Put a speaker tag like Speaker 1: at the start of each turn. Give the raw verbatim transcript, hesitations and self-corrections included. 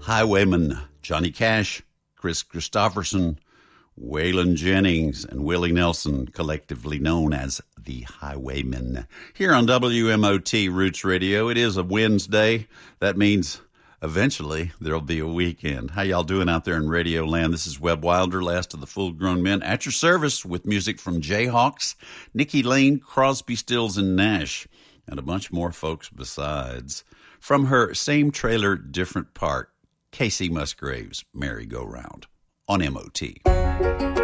Speaker 1: Highwaymen, Johnny Cash, Chris Christopherson, Waylon Jennings, and Willie Nelson, collectively known as the Highwaymen. Here on W M O T Roots Radio, it is a Wednesday. That means eventually there'll be a weekend. How y'all doing out there in Radio Land? This is Webb Wilder, last of the full-grown men, at your service with music from Jayhawks, Nikki Lane, Crosby, Stills, and Nash, and a bunch more folks besides. From her Same Trailer, Different Park, Casey Musgraves' Merry-Go-Round on M O T.